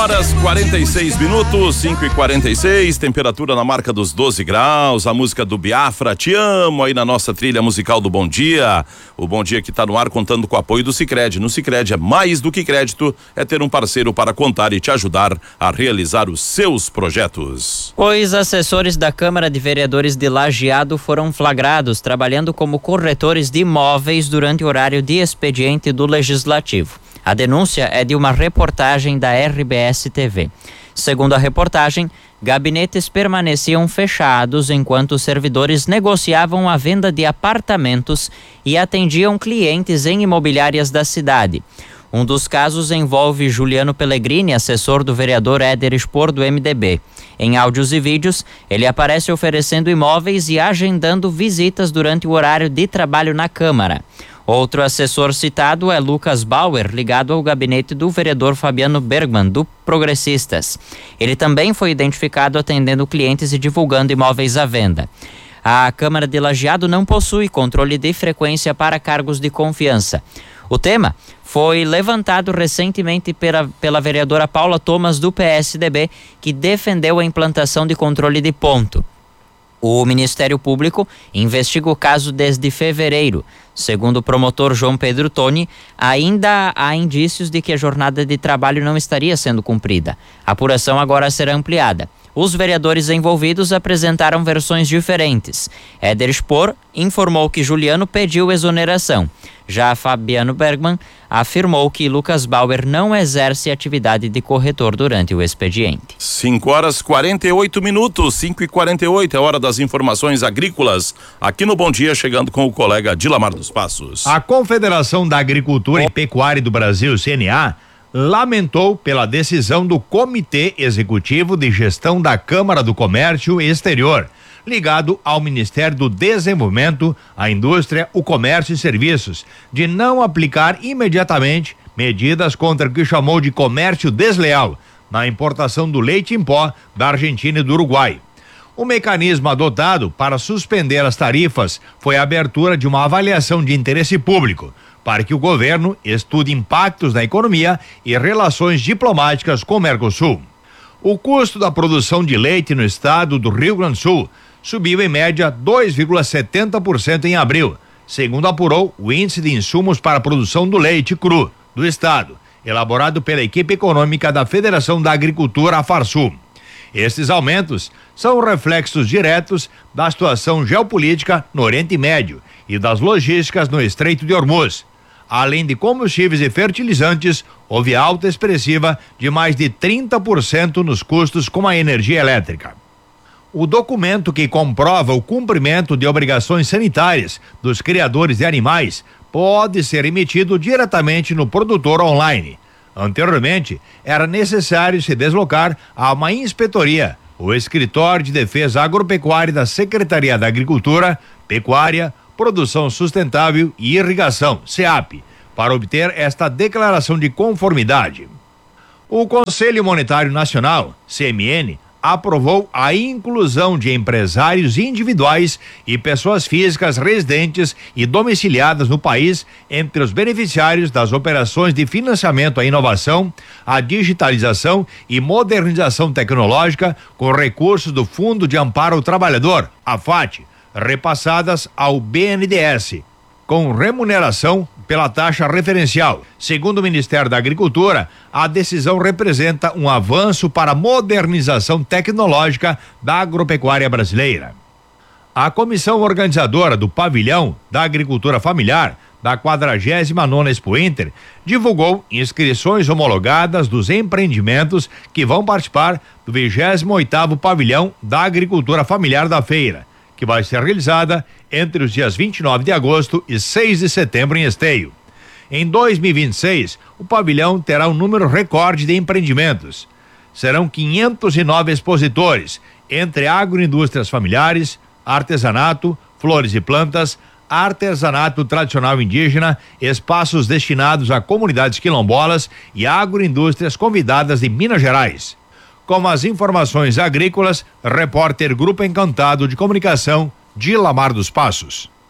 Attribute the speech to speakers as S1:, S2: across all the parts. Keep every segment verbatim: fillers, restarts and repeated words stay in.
S1: horas quarenta e seis minutos, cinco e quarenta e seis, temperatura na marca dos doze graus, a música do Biafra, Te Amo, aí na nossa trilha musical do Bom Dia. O Bom Dia que está no ar contando com o apoio do Sicredi. No Sicredi é mais do que crédito, é ter um parceiro para contar e te ajudar a realizar os seus projetos.
S2: Os assessores da Câmara de Vereadores de Lajeado foram flagrados trabalhando como corretores de imóveis durante o horário de expediente do Legislativo. A denúncia é de uma reportagem da R B S T V. Segundo a reportagem, gabinetes permaneciam fechados enquanto os servidores negociavam a venda de apartamentos e atendiam clientes em imobiliárias da cidade. Um dos casos envolve Juliano Pellegrini, assessor do vereador Éder Spor do M D B. Em áudios e vídeos, ele aparece oferecendo imóveis e agendando visitas durante o horário de trabalho na Câmara. Outro assessor citado é Lucas Bauer, ligado ao gabinete do vereador Fabiano Bergman, do Progressistas. Ele também foi identificado atendendo clientes e divulgando imóveis à venda. A Câmara de Lajeado não possui controle de frequência para cargos de confiança. O tema foi levantado recentemente pela, pela vereadora Paula Thomas, do P S D B, que defendeu a implantação de controle de ponto. O Ministério Público investiga o caso desde fevereiro. Segundo o promotor João Pedro Toni, ainda há indícios de que a jornada de trabalho não estaria sendo cumprida. A apuração agora será ampliada. Os vereadores envolvidos apresentaram versões diferentes. Éder Spor informou que Juliano pediu exoneração. Já Fabiano Bergman afirmou que Lucas Bauer não exerce atividade de corretor durante o expediente.
S1: cinco horas quarenta e oito minutos, cinco e quarenta e oito, é hora das informações agrícolas. Aqui no Bom Dia, chegando com o colega Dilamar dos Passos.
S3: A Confederação da Agricultura e Pecuária do Brasil, C N A, lamentou pela decisão do Comitê Executivo de Gestão da Câmara do Comércio Exterior, ligado ao Ministério do Desenvolvimento, a Indústria, o Comércio e Serviços, de não aplicar imediatamente medidas contra o que chamou de comércio desleal na importação do leite em pó da Argentina e do Uruguai. O mecanismo adotado para suspender as tarifas foi a abertura de uma avaliação de interesse público, para que o governo estude impactos na economia e relações diplomáticas com o Mercosul. O custo da produção de leite no estado do Rio Grande do Sul subiu em média dois vírgula setenta por cento em abril, segundo apurou o Índice de Insumos para a Produção do Leite Cru do estado, elaborado pela equipe econômica da Federação da Agricultura, a Farsul. Estes aumentos são reflexos diretos da situação geopolítica no Oriente Médio e das logísticas no Estreito de Hormuz. Além de combustíveis e fertilizantes, houve alta expressiva de mais de trinta por cento nos custos com a energia elétrica. O documento que comprova o cumprimento de obrigações sanitárias dos criadores de animais pode ser emitido diretamente no produtor online. Anteriormente, era necessário se deslocar a uma inspetoria, o Escritório de Defesa Agropecuária da Secretaria da Agricultura, Pecuária, Produção Sustentável e Irrigação, SEAP, para obter esta declaração de conformidade. O Conselho Monetário Nacional, C M N, aprovou a inclusão de empresários individuais e pessoas físicas residentes e domiciliadas no país entre os beneficiários das operações de financiamento à inovação, à digitalização e modernização tecnológica com recursos do Fundo de Amparo ao Trabalhador, a FAT, repassadas ao B N D E S, com remuneração pela taxa referencial. Segundo o Ministério da Agricultura, a decisão representa um avanço para a modernização tecnológica da agropecuária brasileira. A comissão organizadora do Pavilhão da Agricultura Familiar da quadragésima nona Expo Inter divulgou inscrições homologadas dos empreendimentos que vão participar do vigésimo oitavo Pavilhão da Agricultura Familiar da feira, que vai ser realizada entre os dias vinte e nove de agosto e seis de setembro em Esteio. Em dois mil e vinte e seis, o pavilhão terá um número recorde de empreendimentos. Serão quinhentos e nove expositores, entre agroindústrias familiares, artesanato, flores e plantas, artesanato tradicional indígena, espaços destinados a comunidades quilombolas e agroindústrias convidadas de Minas Gerais. Com as informações agrícolas, repórter Grupo Encantado de Comunicação, Dilamar dos Passos.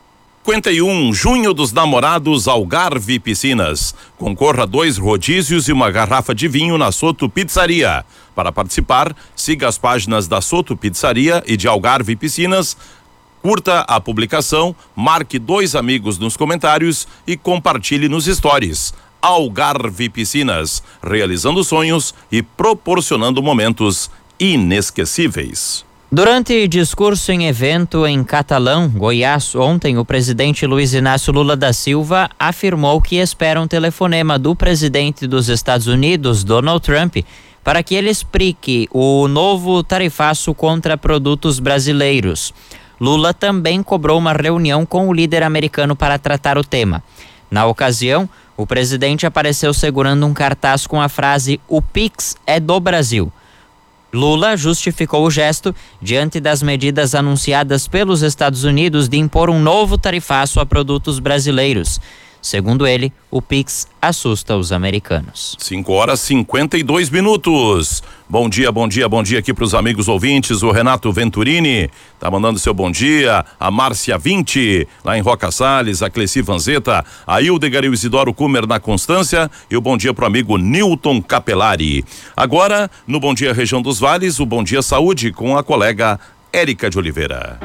S1: cinquenta e um, junho dos namorados, Algarve Piscinas. Concorra a dois rodízios e uma garrafa de vinho na Soto Pizzaria. Para participar, siga as páginas da Soto Pizzaria e de Algarve Piscinas, curta a publicação, marque dois amigos nos comentários e compartilhe nos stories. Algarve Piscinas, realizando sonhos e proporcionando momentos inesquecíveis.
S2: Durante discurso em evento em Catalão, Goiás, ontem, o presidente Luiz Inácio Lula da Silva afirmou que espera um telefonema do presidente dos Estados Unidos, Donald Trump, para que ele explique o novo tarifaço contra produtos brasileiros. Lula também cobrou uma reunião com o líder americano para tratar o tema. Na ocasião, o presidente apareceu segurando um cartaz com a frase "O Pix é do Brasil". Lula justificou o gesto diante das medidas anunciadas pelos Estados Unidos de impor um novo tarifaço a produtos brasileiros. Segundo ele, o Pix assusta os americanos.
S1: cinco horas e cinquenta e dois minutos. Bom dia, bom dia, bom dia aqui para os amigos ouvintes. O Renato Venturini tá mandando seu bom dia. A Márcia vinte, lá em Roca Salles, a Cleci Vanzeta, a Hildegar e o Isidoro Kumer na Constância e o bom dia pro amigo Newton Capelari. Agora, no Bom Dia Região dos Vales, o Bom Dia Saúde com a colega Érica de Oliveira.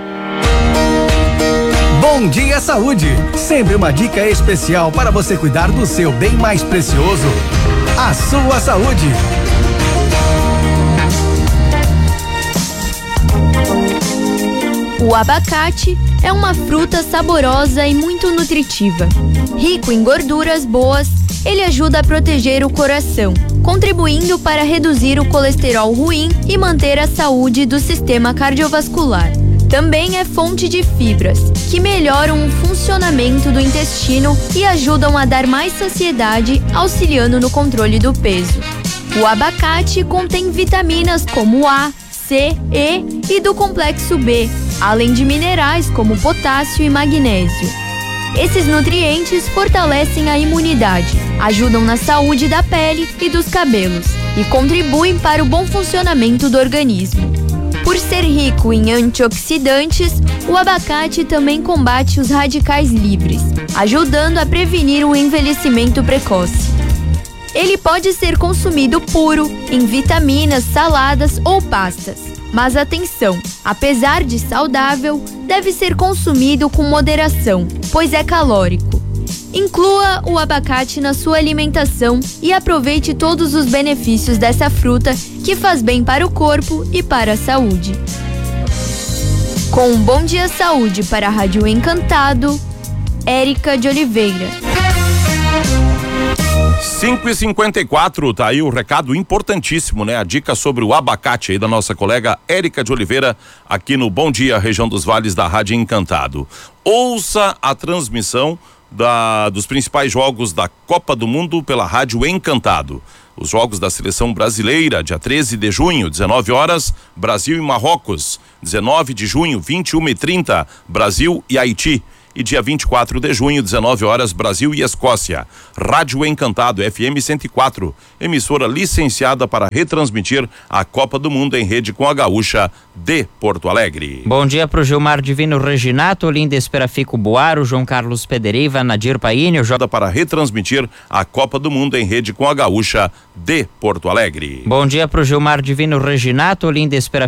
S4: Bom Dia Saúde, sempre uma dica especial para você cuidar do seu bem mais precioso, a sua saúde.
S5: O abacate é uma fruta saborosa e muito nutritiva. Rico em gorduras boas, ele ajuda a proteger o coração, contribuindo para reduzir o colesterol ruim e manter a saúde do sistema cardiovascular. Também é fonte de fibras, que melhoram o funcionamento do intestino e ajudam a dar mais saciedade, auxiliando no controle do peso. O abacate contém vitaminas como A, C, E e do complexo B, além de minerais como potássio e magnésio. Esses nutrientes fortalecem a imunidade, ajudam na saúde da pele e dos cabelos e contribuem para o bom funcionamento do organismo. Por ser rico em antioxidantes, o abacate também combate os radicais livres, ajudando a prevenir o envelhecimento precoce. Ele pode ser consumido puro, em vitaminas, saladas ou pastas. Mas atenção, apesar de saudável, deve ser consumido com moderação, pois é calórico. Inclua o abacate na sua alimentação e aproveite todos os benefícios dessa fruta que faz bem para o corpo e para a saúde. Com um Bom Dia Saúde para a Rádio Encantado, Érica de Oliveira.
S1: cinco e cinquenta e quatro, tá aí o recado importantíssimo, né? A dica sobre o abacate aí da nossa colega Érica de Oliveira, aqui no Bom Dia Região dos Vales da Rádio Encantado. Ouça a transmissão da, dos principais jogos da Copa do Mundo pela Rádio Encantado. Os jogos da seleção brasileira, dia treze de junho, dezenove horas, Brasil e Marrocos. dezenove de junho, vinte e uma e trinta, Brasil e Haiti. E dia vinte e quatro de junho, dezenove horas, Brasil e Escócia. Rádio Encantado, F M cento e quatro, emissora licenciada para retransmitir a Copa do Mundo em rede com a Gaúcha de Porto Alegre.
S2: Bom dia pro Gilmar Divino Reginato, Olinda Esperafico Boaro, João Carlos Pederiva, Nadir Paine, J...
S1: para retransmitir a Copa do Mundo em rede com a Gaúcha de Porto Alegre.
S2: Bom dia pro Gilmar Divino Reginato, Olinda Esperafico